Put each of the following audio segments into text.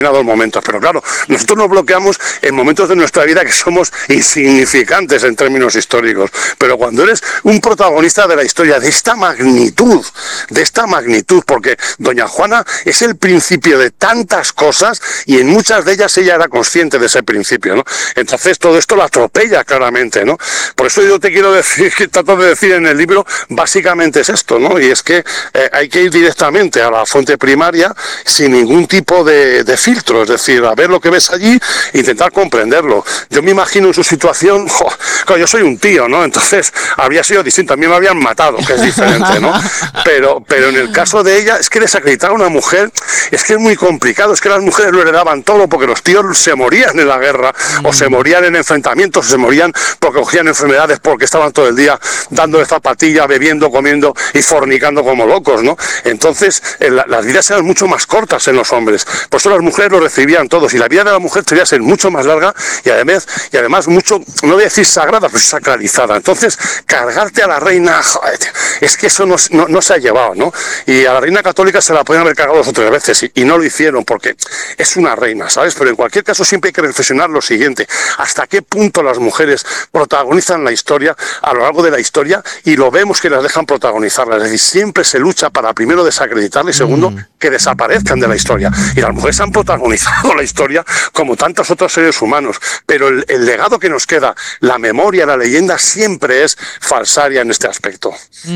momentos, pero claro, nosotros nos bloqueamos en momentos de nuestra vida que somos insignificantes en términos históricos, pero cuando eres un protagonista de la historia de esta magnitud, porque doña Juana es el principio de tantas cosas y en muchas de ellas ella era consciente de ese principio, ¿no? Entonces todo esto la atropella claramente, ¿no? Por eso yo te quiero decir, que trato de decir en el libro, básicamente es esto, ¿no? Y es que hay que ir directamente a la fuente primaria sin ningún tipo de filtro, es decir, a ver lo que ves allí e intentar comprenderlo. Yo me imagino en su situación, claro, yo soy un tío, ¿no? Entonces habría sido distinto, a mí me habían matado, que es diferente, ¿no? Pero en el caso de ella, es que desacreditar a una mujer es que es muy complicado, es que las mujeres lo heredaban todo porque los tíos se morían en la guerra, o se morían en enfrentamientos, o se morían porque cogían enfermedades, porque estaban todo el día dándole zapatilla, bebiendo, comiendo y fornicando como locos, ¿no? Entonces las vidas eran mucho más cortas en los hombres, por eso las mujeres lo recibían todos, y la vida de la mujer debería ser mucho más larga y además mucho, no voy a decir sagrada, pero sacralizada. Entonces, cargarte a la reina, joder, es que eso no se ha llevado, ¿no? Y a la reina católica se la podían haber cargado 2 o 3 veces y no lo hicieron porque es una reina, ¿sabes? Pero en cualquier caso siempre hay que reflexionar lo siguiente: hasta qué punto las mujeres protagonizan la historia a lo largo de la historia, y lo vemos que las dejan protagonizarla. Es decir, siempre se lucha para, primero, desacreditarla, y segundo, que desaparezcan de la historia. Y las mujeres han protagonizado la historia como tantos otros seres humanos, pero el legado que nos queda, la memoria, la leyenda, siempre es falsaria en este aspecto.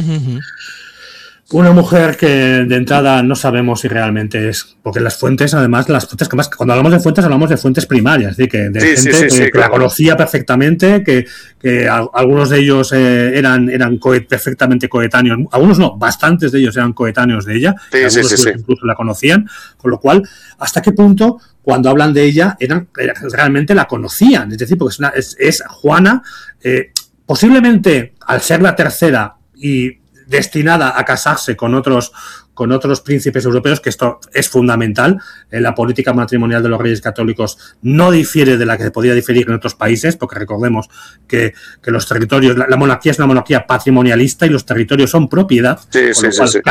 Una mujer que de entrada no sabemos si realmente es, porque las fuentes, además, que más, cuando hablamos de fuentes primarias, es decir, que de gente que la conocía perfectamente, que algunos de ellos eran perfectamente coetáneos, algunos no, bastantes de ellos eran coetáneos de ella, algunos incluso la conocían, con lo cual, ¿hasta qué punto cuando hablan de ella realmente la conocían? Es decir, porque es Juana, posiblemente al ser la tercera y destinada a casarse con otros príncipes europeos, que esto es fundamental. La política matrimonial de los reyes católicos no difiere de la que podría diferir en otros países, porque recordemos que los territorios, la monarquía es una monarquía patrimonialista y los territorios son propiedad, con lo cual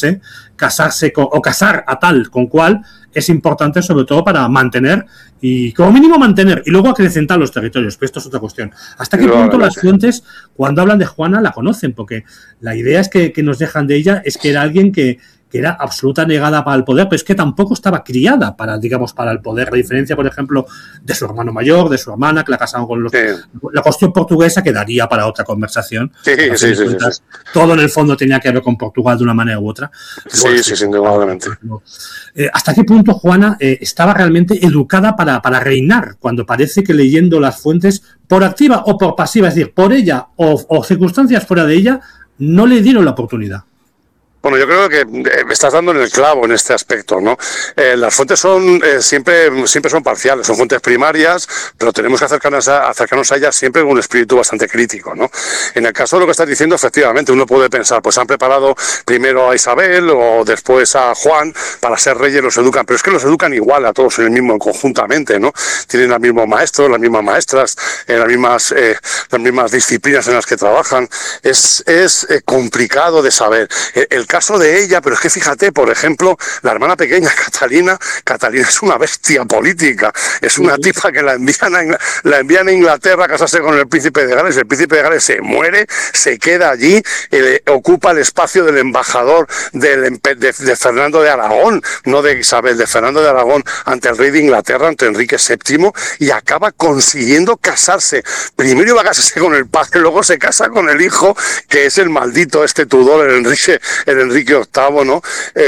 casar a tal con cual es importante, sobre todo para mantener y como mínimo mantener y luego acrecentar los territorios, pero esto es otra cuestión. ¿Hasta qué punto las fuentes, cuando hablan de Juana, la conocen? Porque la idea es que nos dejan de ella es que era alguien que era absoluta negada para el poder, pero es que tampoco estaba criada para el poder. La diferencia, por ejemplo, de su hermano mayor, de su hermana, que la casaron con los... La cuestión portuguesa quedaría para otra conversación. Todo en el fondo tenía que ver con Portugal de una manera u otra. Indudablemente. ¿Hasta qué punto Juana estaba realmente educada para reinar? Cuando parece que, leyendo las fuentes, por activa o por pasiva, es decir, por ella o circunstancias fuera de ella, no le dieron la oportunidad. Bueno, yo creo que me estás dando en el clavo en este aspecto, ¿no? Las fuentes son siempre son parciales, son fuentes primarias, pero tenemos que acercarnos a ellas siempre con un espíritu bastante crítico, ¿no? En el caso de lo que estás diciendo, efectivamente, uno puede pensar, pues han preparado primero a Isabel o después a Juan para ser reyes, los educan, pero es que los educan igual a todos en el mismo, conjuntamente, ¿no? Tienen los mismos maestros, las mismas maestras, las mismas disciplinas en las que trabajan. Es complicado de saber. El caso de ella, pero es que fíjate, por ejemplo, la hermana pequeña, Catalina es una bestia política, es una tipa que la envían a Inglaterra a casarse con el príncipe de Gales. El príncipe de Gales se muere, se queda allí, ocupa el espacio del embajador de Fernando de Aragón, no de Isabel, de Fernando de Aragón, ante el rey de Inglaterra, ante Enrique VII, y acaba consiguiendo casarse. Primero iba a casarse con el padre, luego se casa con el hijo, que es el maldito Tudor, el Enrique VIII, ¿no?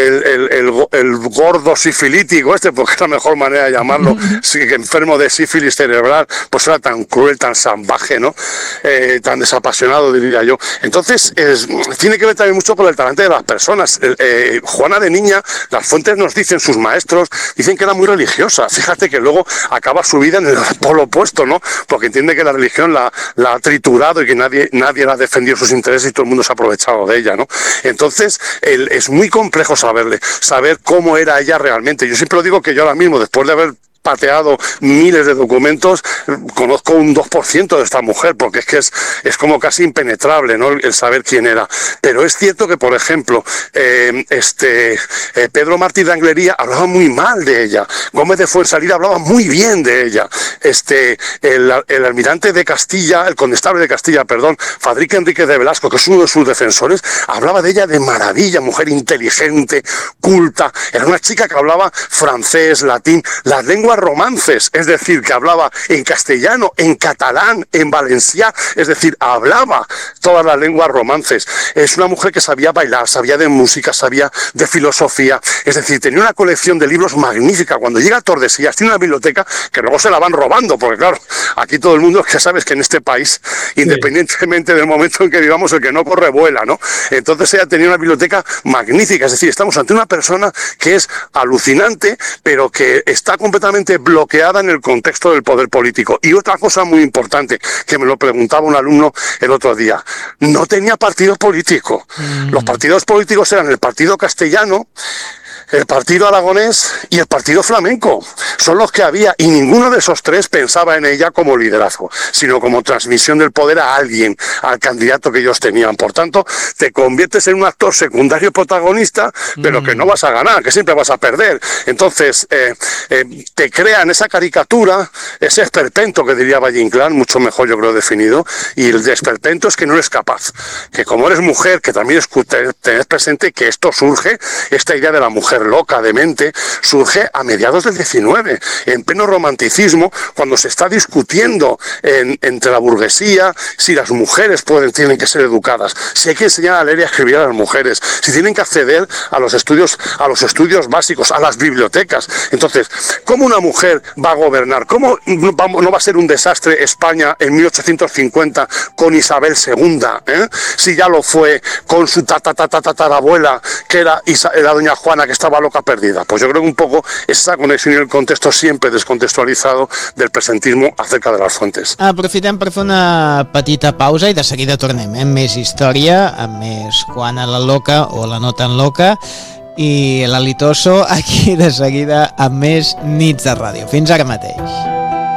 El gordo sifilítico porque es la mejor manera de llamarlo, enfermo de sífilis cerebral, pues era tan cruel, tan salvaje, ¿no? Tan desapasionado, diría yo. Entonces, tiene que ver también mucho con el talante de las personas. Juana de niña, las fuentes nos dicen, sus maestros, dicen que era muy religiosa. Fíjate que luego acaba su vida en el polo opuesto, ¿no? Porque entiende que la religión la ha triturado y que nadie le ha defendido sus intereses y todo el mundo se ha aprovechado de ella, ¿no? Entonces, es muy complejo saber cómo era ella realmente. Yo siempre lo digo que yo ahora mismo, después de haber pateado miles de documentos, conozco un 2% de esta mujer, porque es como casi impenetrable, ¿no?, el saber quién era. Pero es cierto que, por ejemplo, Pedro Martí de Anglería hablaba muy mal de ella, Gómez de Fuensalida hablaba muy bien de ella, el almirante de Castilla, el condestable de Castilla, perdón, Fadrique Enríquez de Velasco, que es uno de sus defensores, hablaba de ella de maravilla, mujer inteligente, culta, era una chica que hablaba francés, latín, las lenguas romances, es decir, que hablaba en castellano, en catalán, en valencià, es decir, hablaba todas las lenguas romances. Es una mujer que sabía bailar, sabía de música, sabía de filosofía, es decir, tenía una colección de libros magnífica. Cuando llega a Tordesillas tiene una biblioteca que luego se la van robando, porque claro, aquí todo el mundo, ya sabes que en este país, independientemente del momento en que vivamos, el que no corre vuela, ¿no? Entonces ella tenía una biblioteca magnífica, es decir, estamos ante una persona que es alucinante, pero que está completamente bloqueada en el contexto del poder político. Y otra cosa muy importante, que me lo preguntaba un alumno el otro día, no tenía partido político. Los partidos políticos eran el partido castellano, el partido aragonés y el partido flamenco. Son los que había, y ninguno de esos tres pensaba en ella como liderazgo, sino como transmisión del poder a alguien, al candidato que ellos tenían. Por tanto, te conviertes en un actor secundario protagonista, pero que no vas a ganar, que siempre vas a perder. Entonces, te crean esa caricatura, ese esperpento que diría Valle Inclán, mucho mejor yo creo definido, y el esperpento es que no eres capaz, que como eres mujer, que también tenés presente que esto surge, esta idea de la mujer loca, demente, surge a mediados del 19, en pleno romanticismo, cuando se está discutiendo entre la burguesía si las mujeres tienen que ser educadas, si hay que enseñar a leer y a escribir a las mujeres, si tienen que acceder a los estudios básicos, a las bibliotecas. Entonces, ¿cómo una mujer va a gobernar? ¿Cómo no va a ser un desastre España en 1850 con Isabel II? Si ya lo fue con su tatarabuela, que era la doña Juana, que estaba loca perdida. Pues yo creo que un poco esa conexión y el contexto siempre descontextualizado del presentismo acerca de las fuentes. Aprofitem per fer una petita pausa i de seguida tornem amb més història, amb més Juana la loca o la no tan loca i la Litoso aquí de seguida amb més nits de ràdio. Fins ara mateix.